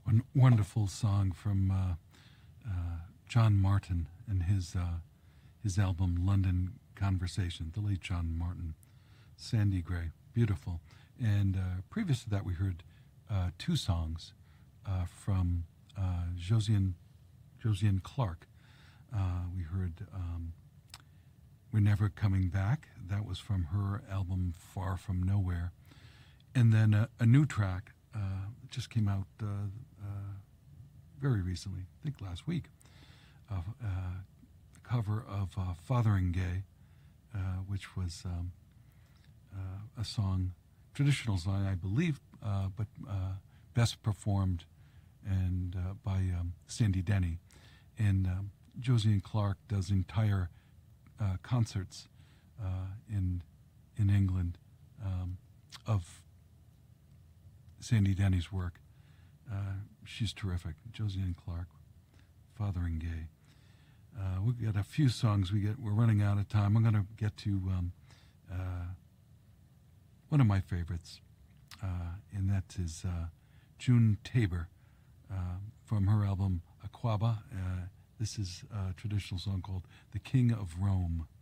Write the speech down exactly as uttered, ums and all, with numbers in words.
One wonderful song from uh, uh, John Martin and his uh, his album London Conversation, the late John Martin. Sandy Gray, beautiful. And uh, previous to that, we heard uh, two songs uh, from uh, Josiane, Josiane Clarke. Uh, we heard um, We're Never Coming Back. That was from her album Far From Nowhere. And then a, a new track uh, just came out uh, uh, very recently, I think last week. Uh, uh, a cover of uh, Fotheringay, uh, which was um, uh, a song, traditional song, I believe, uh, but uh, best performed and uh, by um, Sandy Denny. And um, Josiane Clarke does entire uh, concerts uh, in in England um, of Sandy Denny's work. Uh, she's terrific. Josiane Clarke, Fotheringay. Uh, we've got a few songs. We get. We're running out of time. I'm going to get to um, uh, one of my favorites, uh, and that is uh, June Tabor uh, from her album Aquaba. Uh, this is a traditional song called "The King of Rome."